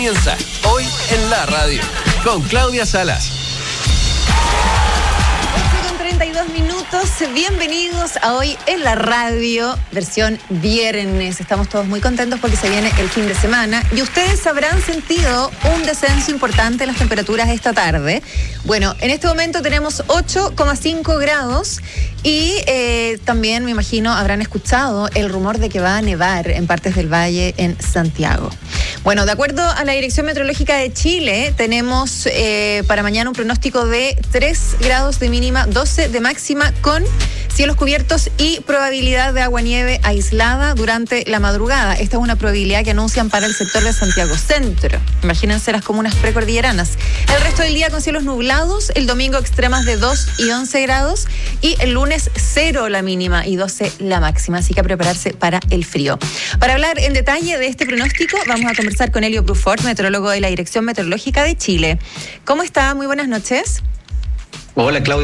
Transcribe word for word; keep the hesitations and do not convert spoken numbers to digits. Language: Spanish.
Comienza hoy en la radio con Claudia Salas. ocho con treinta y dos minutos, bienvenidos a Hoy en la Radio, versión viernes. Estamos todos muy contentos porque se viene el fin de semana y ustedes habrán sentido un descenso importante en las temperaturas esta tarde. Bueno, en este momento tenemos ocho coma cinco grados y eh, también, me imagino, habrán escuchado el rumor de que va a nevar en partes del valle en Santiago. Bueno, de acuerdo a la Dirección Meteorológica de Chile, tenemos eh, para mañana un pronóstico de tres grados de mínima, doce de máxima, con cielos cubiertos y probabilidad de aguanieve aislada durante la madrugada. Esta es una probabilidad que anuncian para el sector de Santiago Centro. Imagínense las comunas precordilleranas. El resto del día con cielos nublados, el domingo extremas de dos y once grados y el lunes cero la mínima y doce la máxima. Así que a prepararse para el frío. Para hablar en detalle de este pronóstico, vamos a conversar con Elio Brufort, meteorólogo de la Dirección Meteorológica de Chile. ¿Cómo está? Muy buenas noches. Hola, Claudia.